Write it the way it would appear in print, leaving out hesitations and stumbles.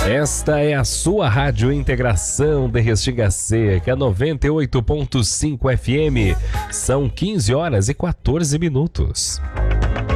Esta é a sua Rádio Integração de Restinga Seca, 98.5 FM. São 15 horas e 14 minutos.